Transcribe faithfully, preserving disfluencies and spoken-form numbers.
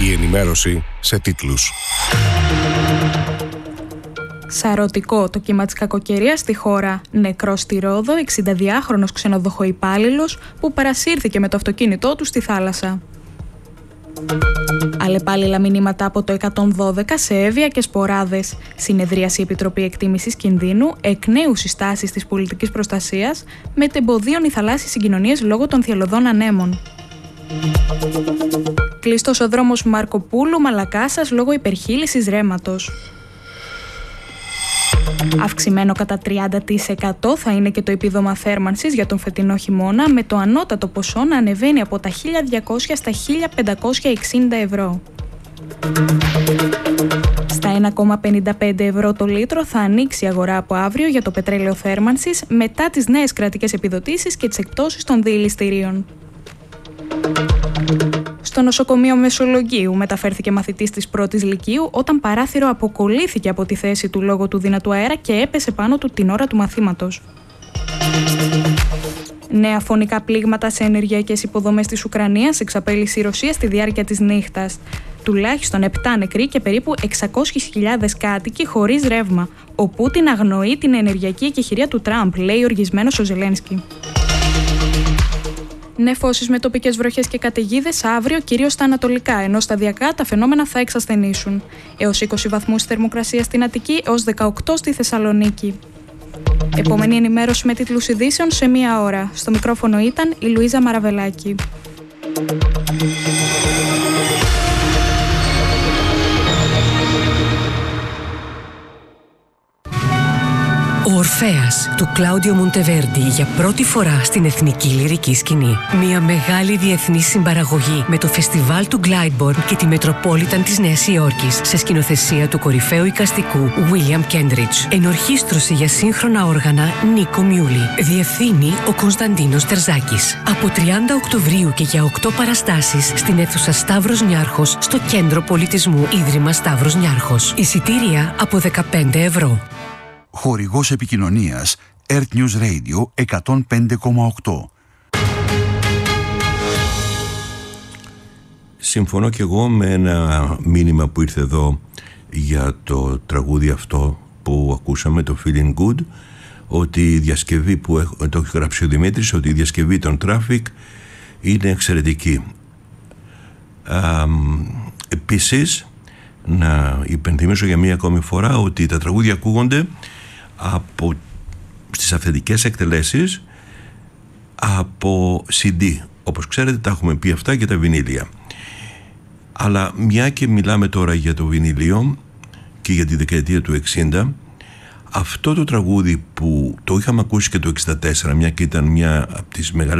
Η ενημέρωση σε τίτλους. Σαρωτικό το κύμα της κακοκαιρίας στη χώρα. Νεκρός στη Ρόδο, εξηνταδυάχρονος ξενοδοχοϊπάλληλος που παρασύρθηκε με το αυτοκίνητό του στη θάλασσα. Αλλεπάλληλα μηνύματα από το εκατόν δώδεκα σε Εύβοια και Σποράδες. Συνεδρίαση η Επιτροπή Εκτίμησης Κινδύνου, εκ νέου συστάσεις της πολιτικής προστασίας, μετεμποδίων οι θαλάσσιες συγκοινωνίες λόγω των θυελλωδών ανέμων. Κλειστός ο δρόμος Μαρκοπούλου Μαλακάσας λόγω υπερχείλησης ρέματος. Αυξημένο κατά τριάντα τοις εκατό θα είναι και το επίδομα θέρμανσης για τον φετινό χειμώνα, με το ανώτατο ποσό να ανεβαίνει από τα χίλια διακόσια στα χίλια πεντακόσια εξήντα ευρώ. Στα ένα κόμμα πενήντα πέντε ευρώ το λίτρο θα ανοίξει η αγορά από αύριο για το πετρέλαιο θέρμανσης, μετά τις νέες κρατικές επιδοτήσεις και τις εκπτώσεις των διελιστηρίων. Στο νοσοκομείο Μεσολογγίου μεταφέρθηκε μαθητής της πρώτης λυκείου όταν παράθυρο αποκολλήθηκε από τη θέση του λόγω του δυνατού αέρα και έπεσε πάνω του την ώρα του μαθήματος. Νέα φωνικά πλήγματα σε ενεργειακές υποδομές της Ουκρανίας εξαπέλυσε η Ρωσία στη διάρκεια της νύχτας. Τουλάχιστον επτά νεκροί και περίπου εξακόσιες χιλιάδες κάτοικοι χωρίς ρεύμα. Ο Πούτιν αγνοεί την ενεργειακή εκεχηρία του Τραμπ, λέει οργισμένος ο Ζελένσκι. Νεφώσεις με τοπικές βροχές και καταιγίδες αύριο κυρίως στα ανατολικά, ενώ σταδιακά τα φαινόμενα θα εξασθενήσουν. Έως είκοσι βαθμούς θερμοκρασία στην Αττική, έως δεκαοκτώ στη Θεσσαλονίκη. Επόμενη ενημέρωση με τίτλους ειδήσεων σε μία ώρα. Στο μικρόφωνο ήταν η Λουίζα Μαραβελάκη. Ο Ορφέας του Κλάουντιο Μοντεβέρντι για πρώτη φορά στην εθνική λυρική σκηνή. Μια μεγάλη διεθνή συμπαραγωγή με το φεστιβάλ του Glyndebourne και τη Μετροπόλιταν της Νέας Υόρκης σε σκηνοθεσία του κορυφαίου εικαστικού William Kendridge. Ενορχήστρωση για σύγχρονα όργανα Νίκο Μιούλη. Διευθύνει ο Κωνσταντίνος Τερζάκης. Από τριάντα Οκτωβρίου και για οκτώ παραστάσεις στην αίθουσα Σταύρος Νιάρχος στο Κέντρο Πολιτισμού Ίδρυμα Σταύρος Νιάρχος. Εισιτήρια από δεκαπέντε ευρώ. Χορηγός επικοινωνίας Earth News Radio εκατόν πέντε κόμμα οκτώ. Συμφωνώ και εγώ με ένα μήνυμα που ήρθε εδώ για το τραγούδι αυτό που ακούσαμε, το Feeling Good, ότι η διασκευή που έχω, το έχει γράψει ο Δημήτρης, ότι η διασκευή των Traffic είναι εξαιρετική. Α, επίσης, να υπενθυμίσω για μία ακόμη φορά ότι τα τραγούδια ακούγονται από στις αυθεντικές εκτελέσεις από σι ντι. Όπως ξέρετε τα έχουμε πει αυτά και τα βινίλια. Αλλά μια και μιλάμε τώρα για το βινίλιο και για τη δεκαετία του εξήντα, αυτό το τραγούδι που το είχαμε ακούσει και το εξήντα τέσσερα, μια και ήταν μια από τις μεγαλύτερες